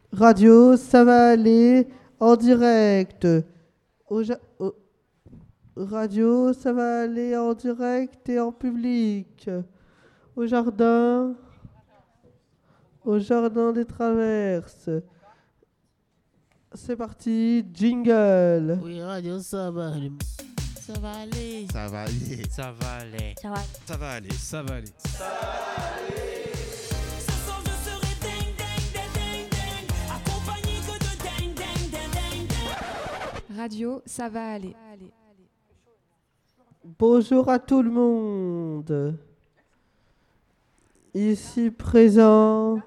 Radio, ça va aller en direct. Radio, ça va aller en direct et en public. Au jardin, au jardin des Traverses. C'est parti, jingle. Oui, radio, ça va aller. Ça va aller. Ça va aller. Ça va aller. Ça va. Ça va aller. Ça va aller. Ce soir je serai ding ding ding ding ding, accompagné que de ding ding ding ding ding. Radio, ça va aller. Bonjour à tout le monde. Ici présent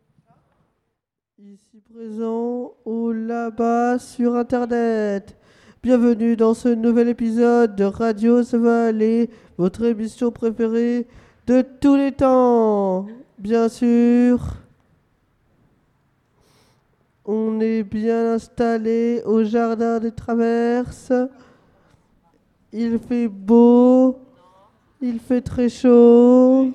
ou là-bas sur Internet. Bienvenue dans ce nouvel épisode de Radio Ça va aller, votre émission préférée de tous les temps. Bien sûr, on est bien installé au jardin des Traverses. Il fait beau, il fait très chaud.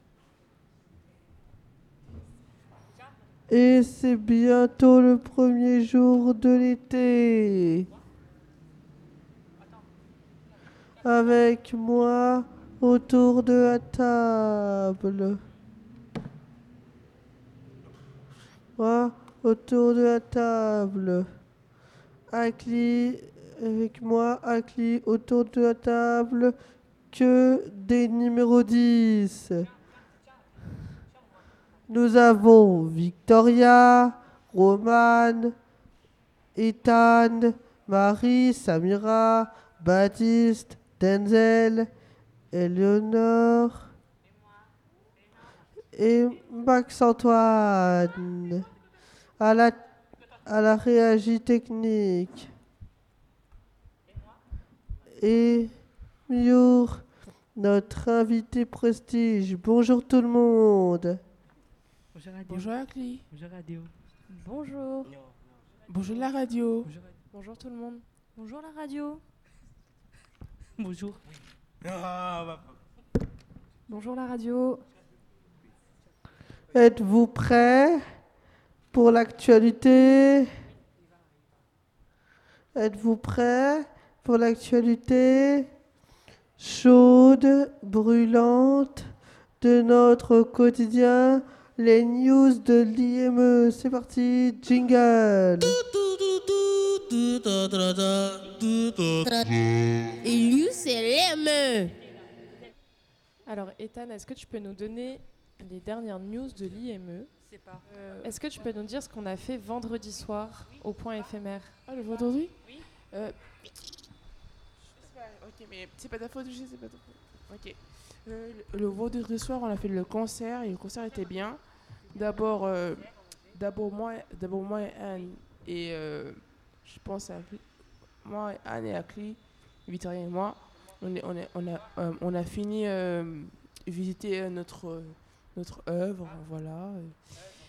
Et c'est bientôt le premier jour de l'été. Avec moi autour de la table. Moi autour de la table. Avec moi, Akli, autour de la table, que des numéros 10. Nous avons Victoria, Romane, Ethan, Marie, Samira, Baptiste, Denzel, Eleonore et Max-Antoine à la régie technique. Et Miour, notre invité prestige. Bonjour tout le monde. Bonjour radio. Bonjour Akli. Bonjour radio. Bonjour. Bonjour la radio. Bonjour tout le monde. Bonjour la radio. Bonjour. Bonjour la radio. Êtes-vous prêts pour l'actualité? Êtes-vous prêts pour l'actualité chaude, brûlante de notre quotidien, les news de l'IME? C'est parti, jingle. Élu, c'est l'ME. Alors, Ethan, est-ce que tu peux nous donner les dernières news de l'IME? Est-ce que tu peux nous dire ce qu'on a fait vendredi soir au point éphémère? Ah, le vendredi? Oui. Ok, mais c'est pas ta faute, je sais, c'est pas ta faute. Ok. Le vendredi soir, on a fait le concert et le concert était bien. D'abord moi et Anne et je pense à moi, Anne et Akli, Victoria et moi, on a fini visiter notre œuvre, voilà.